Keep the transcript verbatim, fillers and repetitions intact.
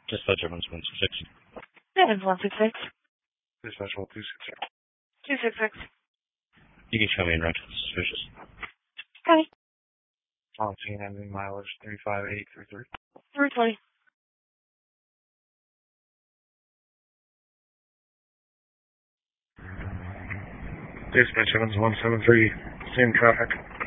Dispatch Evans one six six. Evans one six six. Dispatch one two six six. two six six. You can show me in rental suspicious. Okay. On scene ending mileage three five eight three three. three twenty. Dispatch Evans one seven three. Same traffic.